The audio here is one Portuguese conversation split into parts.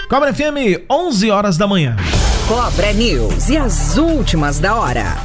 Cobra FM, 11 horas da manhã. Cobra News e as últimas da hora.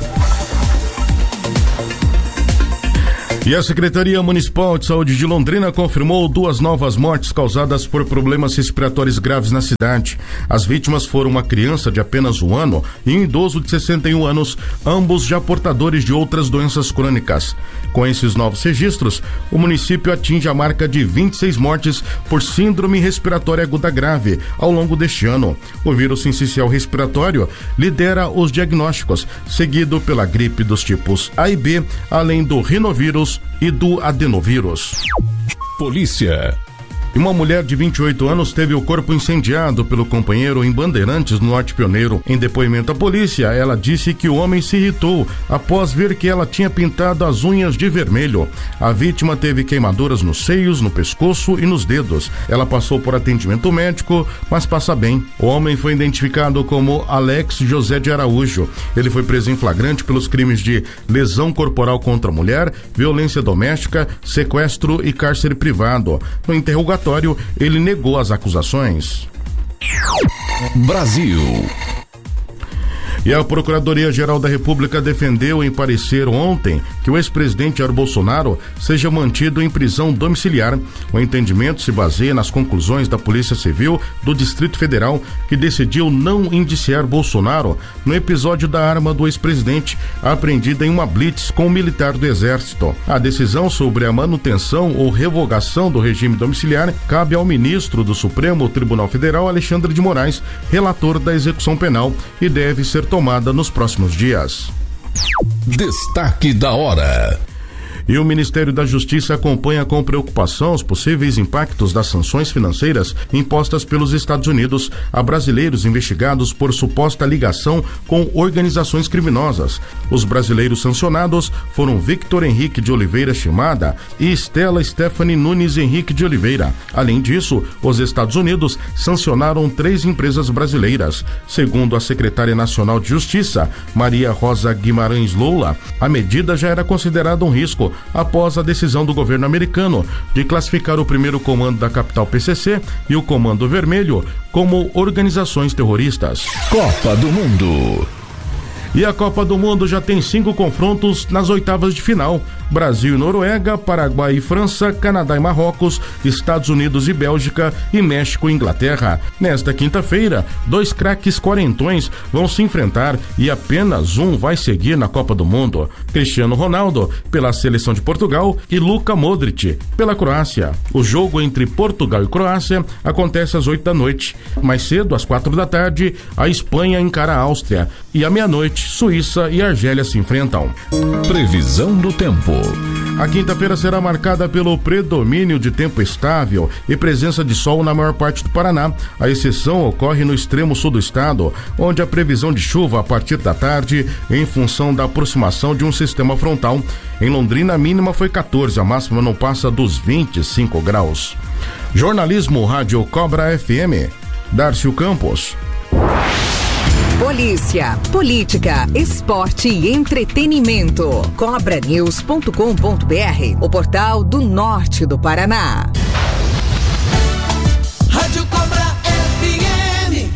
E a Secretaria Municipal de Saúde de Londrina confirmou 2 novas mortes causadas por problemas respiratórios graves na cidade. As vítimas foram uma criança de apenas 1 ano e um idoso de 61 anos, ambos já portadores de outras doenças crônicas. Com esses novos registros, o município atinge a marca de 26 mortes por síndrome respiratória aguda grave ao longo deste ano. O vírus sincicial respiratório lidera os diagnósticos, seguido pela gripe dos tipos A e B, além do rinovírus e do adenovírus. Polícia. E uma mulher de 28 anos teve o corpo incendiado pelo companheiro em Bandeirantes, no Norte Pioneiro. Em depoimento à polícia, ela disse que o homem se irritou após ver que ela tinha pintado as unhas de vermelho. A vítima teve queimaduras nos seios, no pescoço e nos dedos. Ela passou por atendimento médico, mas passa bem. O homem foi identificado como Alex José de Araújo. Ele foi preso em flagrante pelos crimes de lesão corporal contra a mulher, violência doméstica, sequestro e cárcere privado. No interrogatório, ele negou as acusações. Brasil. E a Procuradoria-Geral da República defendeu em parecer ontem que o ex-presidente Jair Bolsonaro seja mantido em prisão domiciliar. O entendimento se baseia nas conclusões da Polícia Civil do Distrito Federal, que decidiu não indiciar Bolsonaro no episódio da arma do ex-presidente apreendida em uma blitz com um militar do Exército. A decisão sobre a manutenção ou revogação do regime domiciliar cabe ao ministro do Supremo Tribunal Federal, Alexandre de Moraes, relator da execução penal, e deve ser tomada nos próximos dias. Destaque da hora. E o Ministério da Justiça acompanha com preocupação os possíveis impactos das sanções financeiras impostas pelos Estados Unidos a brasileiros investigados por suposta ligação com organizações criminosas. Os brasileiros sancionados foram Victor Henrique de Oliveira Shimada e Stella Stephanie Nunes Henrique de Oliveira. Além disso, os Estados Unidos sancionaram 3 empresas brasileiras. Segundo a secretária nacional de Justiça, Maria Rosa Guimarães Lula, a medida já era considerada um risco após a decisão do governo americano de classificar o primeiro comando da capital PCC e o Comando Vermelho como organizações terroristas. Copa do Mundo. E a Copa do Mundo já tem 5 confrontos nas oitavas de final. Brasil e Noruega, Paraguai e França, Canadá e Marrocos, Estados Unidos e Bélgica e México e Inglaterra. Nesta quinta-feira, 2 craques quarentões vão se enfrentar e apenas um vai seguir na Copa do Mundo. Cristiano Ronaldo, pela seleção de Portugal, e Luka Modric, pela Croácia. O jogo entre Portugal e Croácia acontece às 8 da noite. Mais cedo, às 4 da tarde, a Espanha encara a Áustria e à meia-noite, Suíça e Argélia se enfrentam. Previsão do tempo. A quinta-feira será marcada pelo predomínio de tempo estável e presença de sol na maior parte do Paraná. A exceção ocorre no extremo sul do estado, onde a previsão de chuva a partir da tarde, em função da aproximação de um sistema frontal. Em Londrina, a mínima foi 14, a máxima não passa dos 25 graus. Jornalismo Rádio Cobra FM. Dárcio Campos. Polícia, política, esporte e entretenimento. Cobranews.com.br, o portal do norte do Paraná. Rádio Cobra FM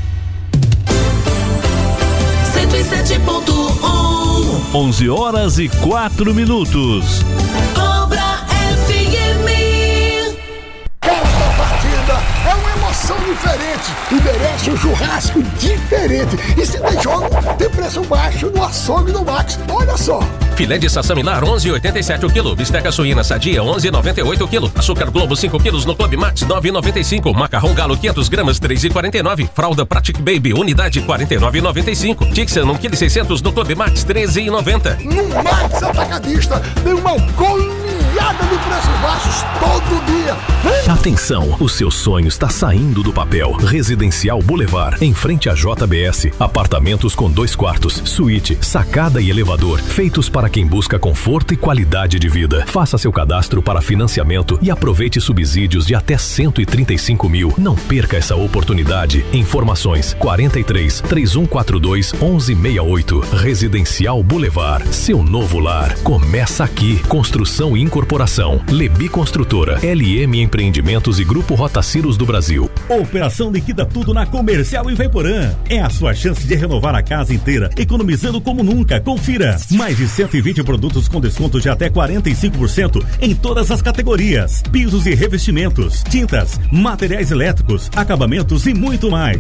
107.1. 11 horas e 4 minutos. Cobra FM. Esta partida é uma emoção diferente e merece um churrasco diferente. E se tem jogo, tem preço baixo no açougue do Max. Olha só. Filé de Sassamilar 11,87 o quilo. Bisteca suína sadia 11,98 o quilo. Açúcar Globo 5 quilos no Clube Max 9,95. Macarrão Galo 500 gramas 3,49. Fralda Pratic Baby unidade 49,95. Tixan 1,6 kg no Clube Max 13,90. No Max Atacadista tem uma goleada de preços baixos todo dia. Atenção, o seu sonho está saindo do papel. Residencial Boulevard, em frente à JBS. Apartamentos com 2 quartos, suíte, sacada e elevador, feitos para quem busca conforto e qualidade de vida. Faça seu cadastro para financiamento e aproveite subsídios de até 135 mil. Não perca essa oportunidade. Informações 43 3142 1168. Residencial Boulevard, seu novo lar. Começa aqui. Construção e incorporação Corporação, Lebi Construtora, LM Empreendimentos e Grupo Rotaciros do Brasil. Operação Liquida Tudo na Comercial em Vaiporã. É a sua chance de renovar a casa inteira, economizando como nunca. Confira. Mais de 120 produtos com desconto de até 45% em todas as categorias. Pisos e revestimentos, tintas, materiais elétricos, acabamentos e muito mais.